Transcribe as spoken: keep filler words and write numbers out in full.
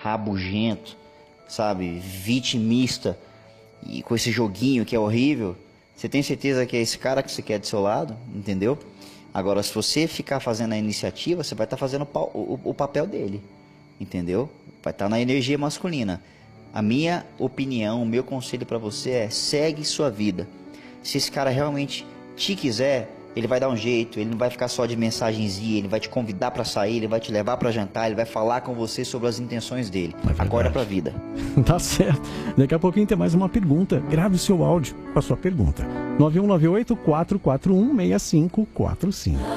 rabugento, sabe, vitimista, e com esse joguinho que é horrível, você tem certeza que é esse cara que você quer do seu lado, entendeu? Agora, se você ficar fazendo a iniciativa, você vai estar fazendo o, o, o papel dele, entendeu? Vai estar na energia masculina. A minha opinião, o meu conselho para você é: segue sua vida. Se esse cara realmente te quiser, ele vai dar um jeito, ele não vai ficar só de mensagenzinha, ele vai te convidar para sair, ele vai te levar para jantar, ele vai falar com você sobre as intenções dele. É Acorda pra vida. Tá certo. Daqui a pouquinho tem mais uma pergunta. Grave o seu áudio com a sua pergunta. nove um nove oito, quatro quatro um, seis cinco quatro cinco.